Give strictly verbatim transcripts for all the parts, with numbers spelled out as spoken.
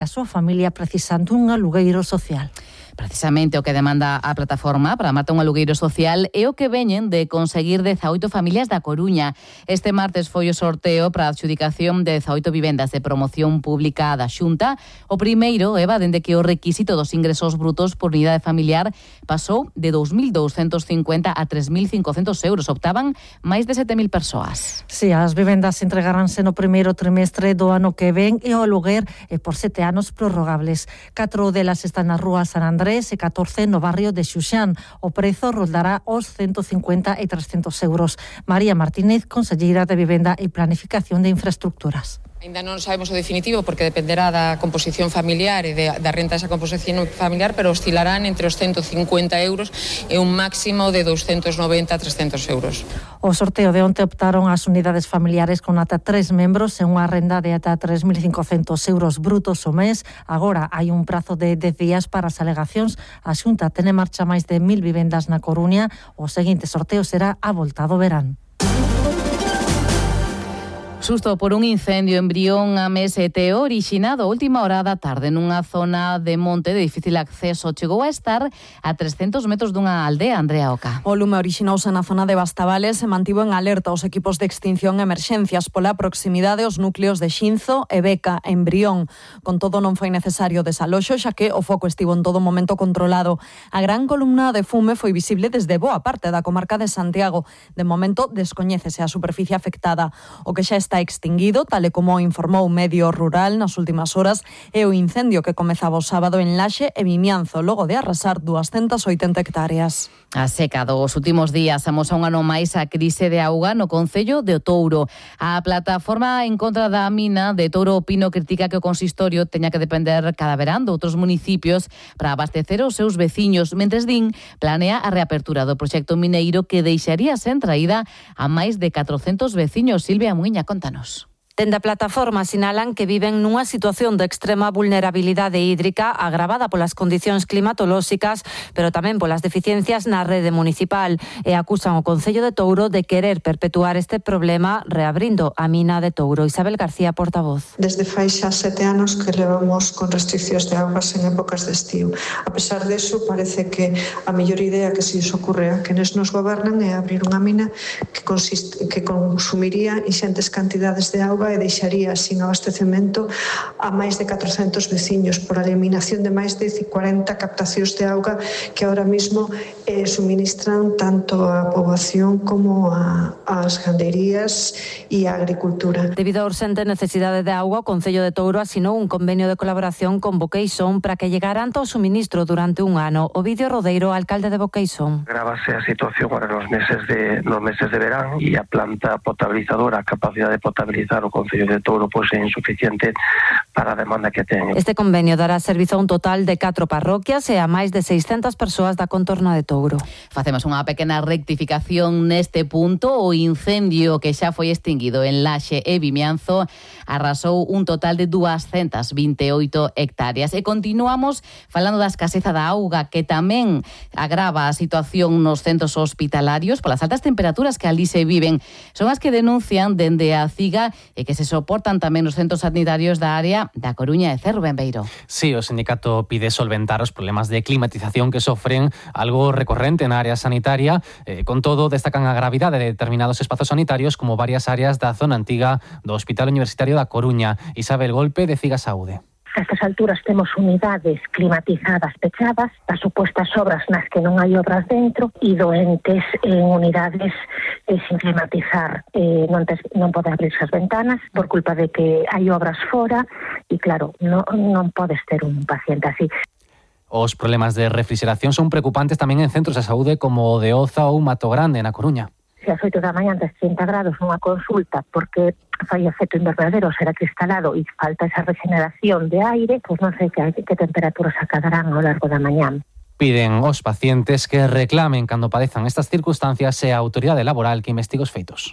a súa familia precisando un alugueiro social. Precisamente o que demanda a plataforma para Marta un alugueiro social é o que veñen de conseguir dezaoito familias da Coruña. Este martes foi o sorteo para a adxudicación de dezaoito vivendas de promoción pública da Xunta. O primeiro, Eva, dende que o requisito dos ingresos brutos por unidade familiar pasou de dous mil douscentos cincuenta a tres mil cincocentos euros. Optaban máis de sete mil persoas. Si, as vivendas entregaránse no primeiro trimestre do ano que ven e o aluguer é por sete anos prorrogables. Catro delas están na rúa San Andrés e catorce no barrio de Xuxán. O prezo roldará os ciento cincuenta e trescentos euros. María Martínez, conselleira de Vivenda e Planificación de Infraestructuras. Ainda non sabemos o definitivo porque dependerá da composición familiar e de, da renta desa composición familiar, pero oscilarán entre os ciento cincuenta euros e un máximo de doscientos noventa a trescentos euros. O sorteo de onte optaron as unidades familiares con ata tres membros e unha renda de ata tres mil cincocentos euros brutos o mes. Agora hai un prazo de dez días para as alegacións. A Xunta ten en marcha máis de mil vivendas na Coruña. O seguinte sorteo será a volta do verán. Susto por un incendio en Brión a Mesete orixinado a última hora da tarde nunha zona de monte de difícil acceso. Chegou a estar a trescentos metros dunha aldea, Andrea Oca. O lume orixinouse na zona de Bastavales e mantivo en alerta os equipos de extinción e emerxencias pola proximidade aos núcleos de Xinzo e Beca en Brión. Con todo, non foi necesario desaloxo, xa que o foco estivo en todo momento controlado. A gran columna de fume foi visible desde boa parte da comarca de Santiago. De momento, descoñécese a superficie afectada. O que xa está extinguido, tal e como informou Medio Rural nas últimas horas, é o incendio que comezaba o sábado en Laxe e Vimianzo, logo de arrasar duascentas oitenta hectáreas. A seca dos últimos días amosa un ano máis a crise de auga no concello de Touro. A plataforma en contra da mina de Touro Pino critica que o consistorio teña que depender cada verán de outros municipios para abastecer os seus veciños, mentres din planea a reapertura do proxecto mineiro que deixaría sen traída a máis de catrocentos veciños. Silvia Muiña, contanos. Dende a plataforma sinalan que viven nunha situación de extrema vulnerabilidade hídrica agravada polas condicións climatolóxicas, pero tamén polas deficiencias na rede municipal, e acusan o Concello de Touro de querer perpetuar este problema reabrindo a mina de Touro. Isabel García, portavoz. Desde fai xa sete anos que levamos con restriccións de augas en épocas de estío. A pesar deso, parece que a mellor idea que se os ocurre a quenes nos gobernan é abrir unha mina que, consiste, que consumiría inxentes cantidades de auga e deixaría sin abastecemento a máis de catrocentos veciños por a eliminación de máis de cuarenta captacións de auga que ahora mismo eh, suministran tanto a poboación como a, as gandeirías e a agricultura. Debido á urxente necesidade de auga, o Concello de Touro asinou un convenio de colaboración con Boqueisón para que llegaran todo o suministro durante un ano. Ovidio Rodeiro, alcalde de Boqueisón. Grávase a situación ahora nos meses de, nos meses de verán e a planta potabilizadora, a capacidade de potabilizar o Concello de Touro pois é insuficiente para a demanda que ten. Este convenio dará servizo a un total de catro parroquias e a máis de seiscentas persoas da contorna de Touro. Facemos unha pequena rectificación neste punto. O incendio que xa foi extinguido en Laxe e Vimianzo arrasou un total de duascentas vinte e oito hectáreas. E continuamos falando da escaseza da auga, que tamén agrava a situación nos centros hospitalarios polas altas temperaturas que ali se viven. Son as que denuncian dende a CIGA e que se soportan tamén nos centros sanitarios da área da Coruña e Cerro Benbeiro. Sí, o sindicato pide solventar os problemas de climatización que sofren, algo recorrente na área sanitaria. Eh, con todo, destacan a gravidade de determinados espazos sanitarios como varias áreas da zona antiga do Hospital Universitario da Coruña. Isabel Golpe, de CIGA Saúde. A estas alturas temos unidades climatizadas pechadas, as supuestas obras nas que non hai obras dentro e doentes en unidades eh, sin climatizar. Eh, non, te, non pode abrirse as ventanas por culpa de que hai obras fora e claro, non, non podes ter un paciente así. Os problemas de refrigeración son preocupantes tamén en centros de saúde como o de Oza ou Mato Grande, na Coruña. Se as oito da mañá de trinta grados nunha consulta porque fai efecto invernadero, será cristalado e falta esa regeneración de aire, pois non sei que, que temperaturas acadarán ao largo da mañá. Piden aos pacientes que reclamen cando padezan estas circunstancias e a autoridade laboral que investigue os feitos.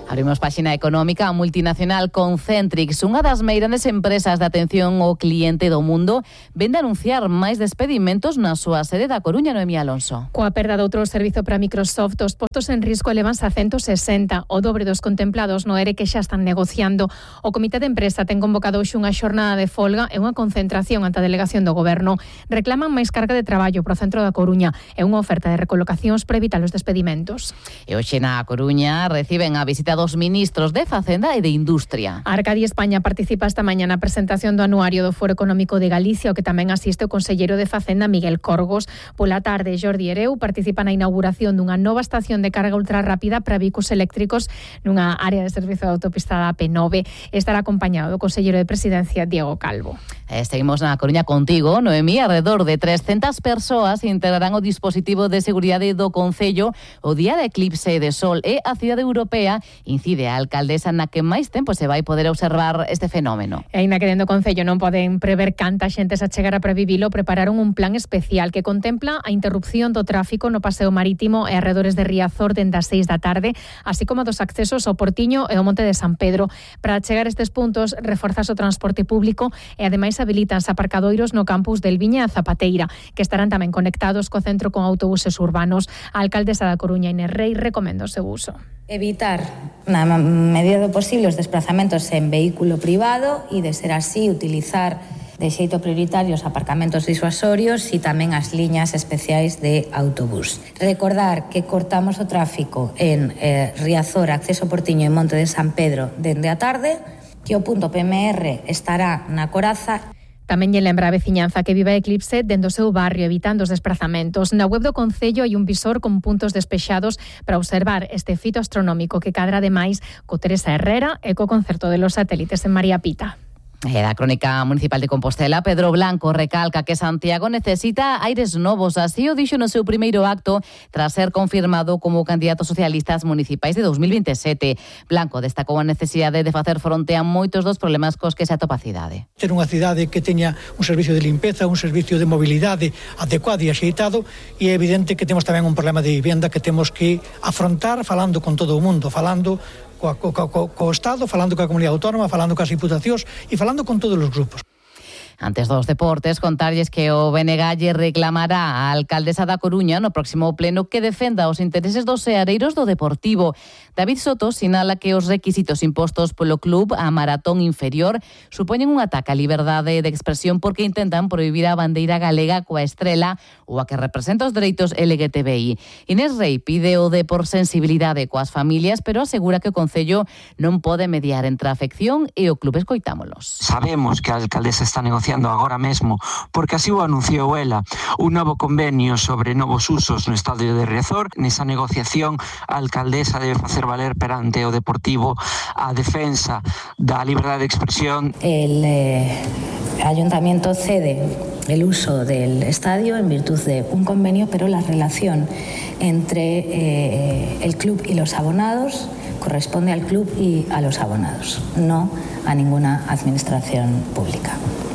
Abrimos páxina económica. A multinacional Concentrix, unha das meirandes empresas de atención ao cliente do mundo, vende anunciar máis despedimentos na súa sede da Coruña. Noemí Alonso. Coa perda de outro servizo para Microsoft, os postos en risco elevanse a ciento sesenta, o dobre dos contemplados no E R E que xa están negociando. O Comité de Empresa ten convocado hoxe unha xornada de folga e unha concentración ante a delegación do Goberno. Reclaman máis carga de traballo pro centro da Coruña e unha oferta de recolocacións para evitar os despedimentos. E hoxe na Coruña reciben a visita dos ministros de Facenda e de Industria. A Arcadia España participa esta mañá na presentación do anuario do Foro Económico de Galicia, o que tamén asiste o conselleiro de Facenda, Miguel Corgos. Pola tarde, Jordi Hereu participa na inauguración dunha nova estación de carga ultrarrápida para vehículos eléctricos nunha área de servizo de autopista da P nove. Estará acompañado do conselleiro de Presidencia, Diego Calvo. E seguimos na Coruña contigo, Noemí. Alrededor de trescentas persoas integrarán o dispositivo de seguridade do Concello o día de eclipse de sol, e a cidade europea incide a alcaldesa na que máis tempo se vai poder observar este fenómeno. E aínda que dentro do Concello non poden prever canta xente se achegara para vivilo, prepararon un plan especial que contempla a interrupción do tráfico no paseo marítimo e arredores de Riazor dende as seis da tarde, así como dos accesos ao Portiño e ao Monte de San Pedro. Para chegar a estes puntos, reforzas o transporte público e ademais habilitanse aparcadoiros no campus del Viña e Zapateira, que estarán tamén conectados co centro con autobuses urbanos. A alcaldesa da Coruña, Inés Rei, recomenda o seu uso. Evitar, na medida do posible, os desplazamentos en vehículo privado e, de ser así, utilizar de xeito prioritario os aparcamentos disuasorios e tamén as liñas especiais de autobús. Recordar que cortamos o tráfico en eh, Riazor, acceso Portiño e Monte de San Pedro dende a tarde, que o punto P M R estará na Coraza. Tamén lle lembra a veciñanza que vive a eclipse dende o seu barrio, evitando os desplazamentos. Na web do Concello hai un visor con puntos despexados para observar este fito astronómico que cadra ademais co Teresa Herrera e co concerto de los satélites en María Pita. E da Crónica Municipal de Compostela, Pedro Blanco recalca que Santiago necesita aires novos. Así o dixo no seu primeiro acto tras ser confirmado como candidato socialista ás municipais de dos mil veintesete. Blanco destacou a necesidade de facer fronte a moitos dos problemas cos que se atopa a cidade. Ter unha cidade que teña un servicio de limpeza, un servicio de mobilidade adecuado e axeitado, e é evidente que temos tamén un problema de vivenda que temos que afrontar falando con todo o mundo, falando Co, co, co, co Estado, falando coa Comunidade Autónoma, falando coas Diputacións e falando con todos os grupos. Antes dos deportes, contarlles que o B N G lle reclamará á alcaldesa da Coruña no próximo pleno que defenda os intereses dos seareiros do Deportivo. David Soto sinala que os requisitos impostos polo club a maratón inferior supoñen un ataque á liberdade de expresión porque intentan prohibir a bandeira galega coa estrela ou a que representa os dereitos L G T B I. Inés Rei pide o de por sensibilidade coas familias, pero asegura que o Concello non pode mediar entre a afección e o club. Escoitámolos. Sabemos que a alcaldesa está negociando agora mesmo, porque así o anunciou ela, un novo convenio sobre novos usos no estadio de Riazor. Nesa negociación, a alcaldesa debe facer valer perante o Deportivo a defensa da liberdade de expresión. El eh, ayuntamiento cede el uso del estadio en virtud de un convenio, pero la relación entre eh, el club y los abonados corresponde al club y a los abonados, no a ninguna administración pública.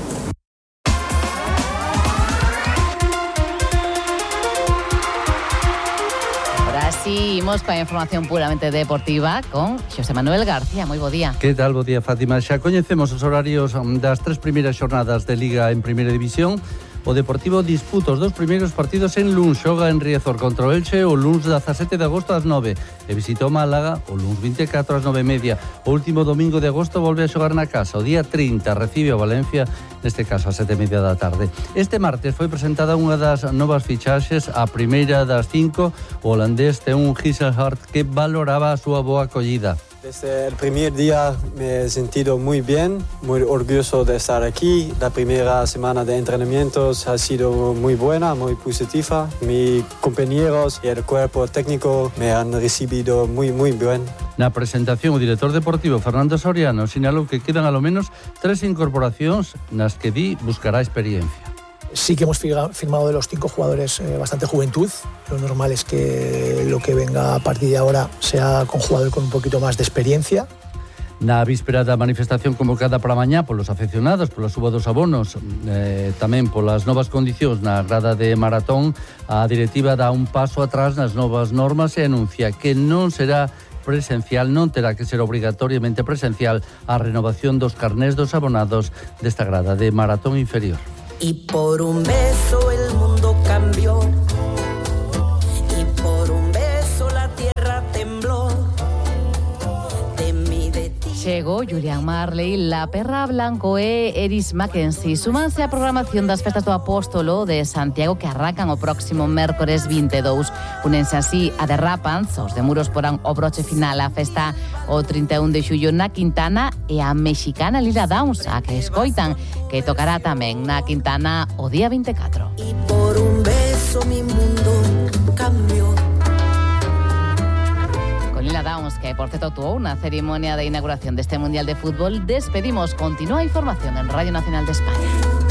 Seguimos para a información puramente deportiva con Xosé Manuel García. Moi bo día. Que tal, bo día, Fátima? Xa coñecemos os horarios das tres primeiras xornadas de Liga en Primeira División. O Deportivo disputa os dous primeiros partidos en Luns. Xoga en Riazor contra o Elche o luns dezasete de agosto ás nove e visitou Málaga o luns vinte e catro ás nove e media. O último domingo de agosto volve a xogar na casa. O día trinta recibe o Valencia, neste caso a sete e media da tarde. Este martes foi presentada unha das novas fichaxes, a primeira das cinco. O holandés ten un Gisselhart que valoraba a súa boa acollida. Desde el primer día me he sentido muy bien, muy orgulloso de estar aquí. La primera semana de entrenamientos ha sido muy buena, muy positiva. Mis compañeros y el cuerpo técnico me han recibido muy, muy bien. Na presentación, o director deportivo Fernando Soriano sinalou que quedan a lo menos tres incorporacións nas que di buscará experiencia. Sí que hemos firmado de los cinco jugadores eh, bastante juventud. Lo normal es que lo que venga a partir de ahora sea con jugadores con un poquito más de experiencia. Na víspera da manifestación convocada para mañá polos afeccionados, pola suba dos abonos, eh, tamén polas novas condicións na grada de maratón, a directiva dá un paso atrás nas novas normas e anuncia que non será presencial. Non terá que ser obrigatoriamente presencial a renovación dos carnés dos abonados desta grada de maratón inferior. Y por un beso el mundo cambió. Y por un beso la tierra tembló. Chegou Julián Marley, La Perra Blanco e Eris Mackenzie. Súmanse á programación das festas do Apóstolo de Santiago que arrancan o próximo mércores vinte e dous. Unense así a Derrapans, os de Muros porán o broche final á festa o trinta e un de xullo na Quintana e a mexicana Lila Downs, a que escoitan, que tocará tamén na Quintana o día vinte e catro. Y por un beso mi mundo cambió. Lila Downs, que por cierto actuó una ceremonia de inauguración de este Mundial de Fútbol. Despedimos. Continúa información en Radio Nacional de España.